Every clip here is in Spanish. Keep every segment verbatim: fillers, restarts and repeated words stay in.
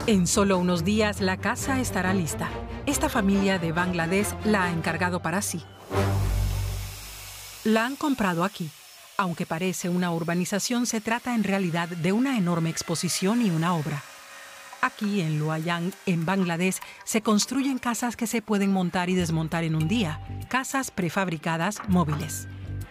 En solo unos días la casa estará lista. Esta familia de Bangladesh la ha encargado para sí. La han comprado aquí. Aunque parece una urbanización, se trata en realidad de una enorme exposición y una obra. Aquí, en Loiang, en Bangladesh, se construyen casas que se pueden montar y desmontar en un día, casas prefabricadas móviles.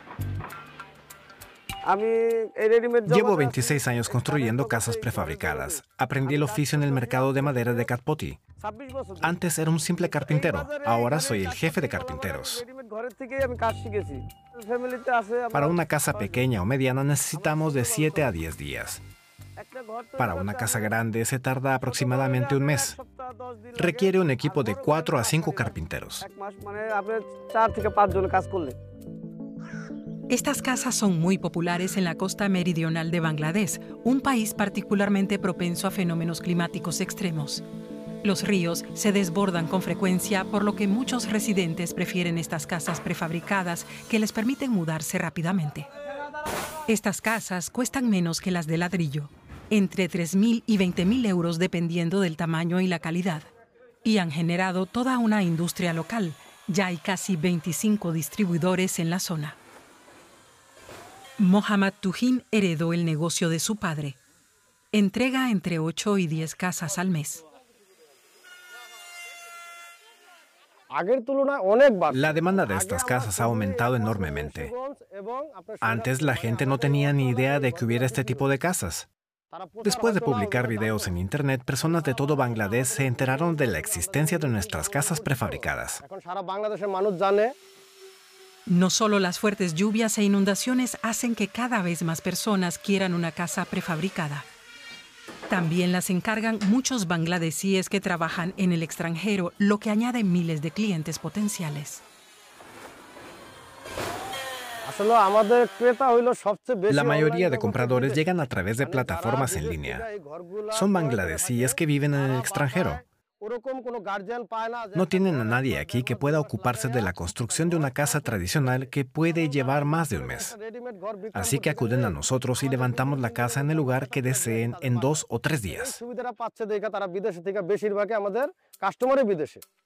Llevo veintiséis años construyendo casas prefabricadas. Aprendí el oficio en el mercado de madera de Katpoti. Antes era un simple carpintero, ahora soy el jefe de carpinteros. Para una casa pequeña o mediana necesitamos de siete a diez días. Para una casa grande se tarda aproximadamente un mes. Requiere un equipo de cuatro a cinco carpinteros. Estas casas son muy populares en la costa meridional de Bangladesh, un país particularmente propenso a fenómenos climáticos extremos. Los ríos se desbordan con frecuencia, por lo que muchos residentes prefieren estas casas prefabricadas que les permiten mudarse rápidamente. Estas casas cuestan menos que las de ladrillo, entre tres mil y veinte mil euros dependiendo del tamaño y la calidad. Y han generado toda una industria local. Ya hay casi veinticinco distribuidores en la zona. Mohammad Tuhin heredó el negocio de su padre. Entrega entre ocho y diez casas al mes. La demanda de estas casas ha aumentado enormemente. Antes la gente no tenía ni idea de que hubiera este tipo de casas. Después de publicar videos en Internet, personas de todo Bangladesh se enteraron de la existencia de nuestras casas prefabricadas. No solo las fuertes lluvias e inundaciones hacen que cada vez más personas quieran una casa prefabricada. También las encargan muchos bangladesíes que trabajan en el extranjero, lo que añade miles de clientes potenciales. La mayoría de compradores llegan a través de plataformas en línea. Son bangladesíes que viven en el extranjero. No tienen a nadie aquí que pueda ocuparse de la construcción de una casa tradicional que puede llevar más de un mes. Así que acuden a nosotros y levantamos la casa en el lugar que deseen en dos o tres días.